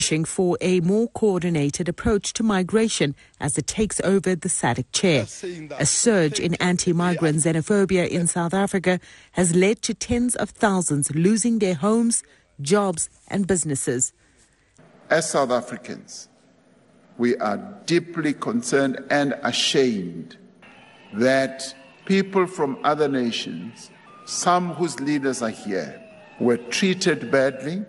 pushing for a more coordinated approach to migration as it takes over the SADC chair. A surge in anti-migrant xenophobia in South Africa has led to tens of thousands losing their homes, jobs and businesses. As South Africans, we are deeply concerned and ashamed that people from other nations, some whose leaders are here, were treated badly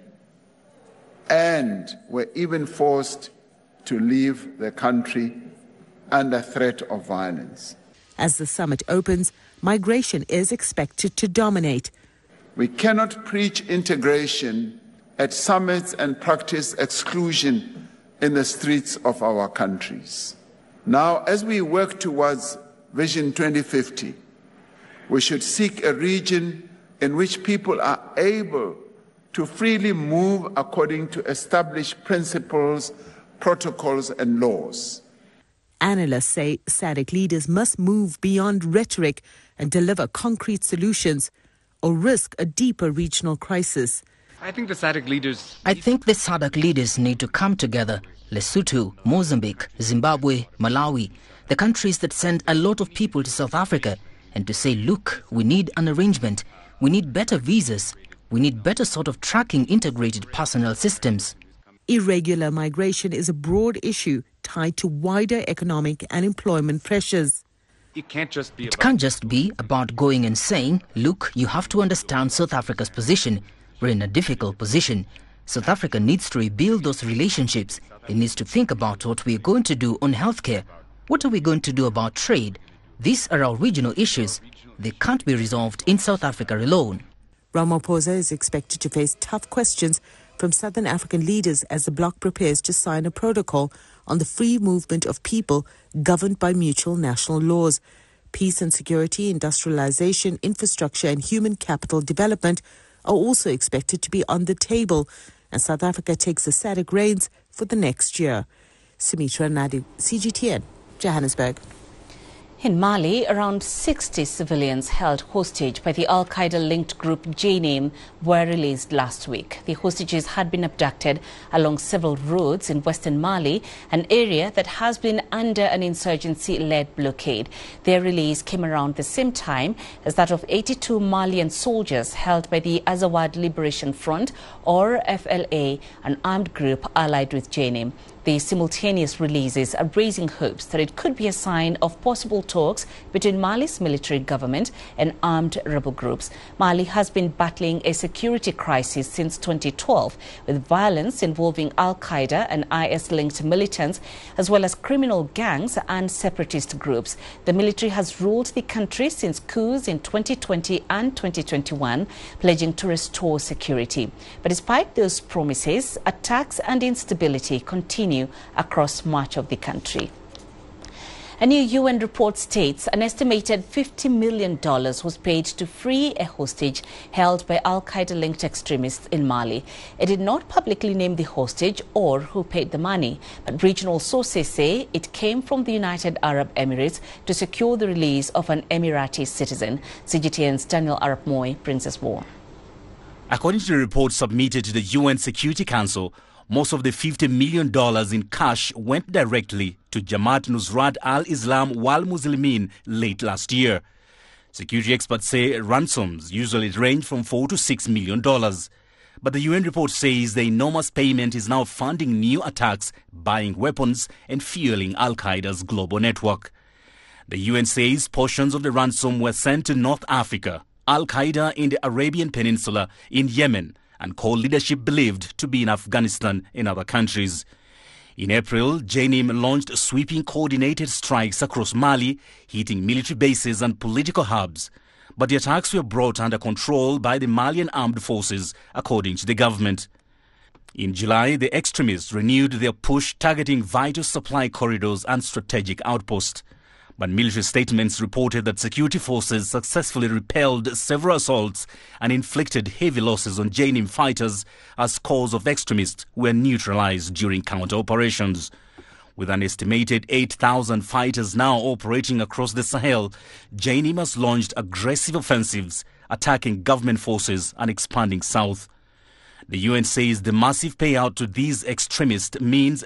and were even forced to leave the country under threat of violence. As the summit opens, migration is expected to dominate. We cannot preach integration at summits and practice exclusion in the streets of our countries. Now, as we work towards Vision 2050, we should seek a region in which people are able to freely move according to established principles, protocols and laws. Analysts say SADC leaders must move beyond rhetoric and deliver concrete solutions or risk a deeper regional crisis. I think the SADC leaders need to come together. Lesotho, Mozambique, Zimbabwe, Malawi, the countries that send a lot of people to South Africa, and to say, look, we need an arrangement, we need better visas, we need better sort of tracking integrated personnel systems. Irregular migration is a broad issue tied to wider economic and employment pressures. It can't just be about going and saying, look, you have to understand South Africa's position. We're in a difficult position. South Africa needs to rebuild those relationships. It needs to think about what we're going to do on healthcare. What are we going to do about trade? These are our regional issues. They can't be resolved in South Africa alone. Ramaphosa is expected to face tough questions from Southern African leaders as the bloc prepares to sign a protocol on the free movement of people governed by mutual national laws. Peace and security, industrialization, infrastructure and human capital development are also expected to be on the table, and South Africa takes the SADC reins for the next year. Sumitra Nadu, CGTN, Johannesburg. In Mali, around 60 civilians held hostage by the al-Qaeda-linked group Jnim were released last week. The hostages had been abducted along several roads in western Mali, an area that has been under an insurgency-led blockade. Their release came around the same time as that of 82 Malian soldiers held by the Azawad Liberation Front, or FLA, an armed group allied with Jnim. The simultaneous releases are raising hopes that it could be a sign of possible talks between Mali's military government and armed rebel groups. Mali has been battling a security crisis since 2012, with violence involving al-Qaeda and IS-linked militants, as well as criminal gangs and separatist groups. The military has ruled the country since coups in 2020 and 2021, pledging to restore security. But despite those promises, attacks and instability continue across much of the country. A new UN report states an estimated $50 million was paid to free a hostage held by al-Qaeda-linked extremists in Mali. It did not publicly name the hostage or who paid the money, but regional sources say it came from the United Arab Emirates to secure the release of an Emirati citizen. CGTN's Daniel Arap Moy brings us more. According to the report submitted to the UN Security Council, most of the $50 million in cash went directly to Jamaat Nusrat al-Islam wal Muslimin late last year. Security experts say ransoms usually range from $4 to $6 million. But the UN report says the enormous payment is now funding new attacks, buying weapons and fueling al-Qaeda's global network. The UN says portions of the ransom were sent to North Africa, al-Qaeda in the Arabian Peninsula, in Yemen, and core leadership believed to be in Afghanistan and other countries. In April, Jnim launched sweeping coordinated strikes across Mali, hitting military bases and political hubs. But the attacks were brought under control by the Malian armed forces, according to the government. In July, the extremists renewed their push targeting vital supply corridors and strategic outposts. But military statements reported that security forces successfully repelled several assaults and inflicted heavy losses on Jnim fighters as scores of extremists were neutralized during counter-operations. With an estimated 8,000 fighters now operating across the Sahel, Jnim has launched aggressive offensives, attacking government forces and expanding south. The UN says the massive payout to these extremists means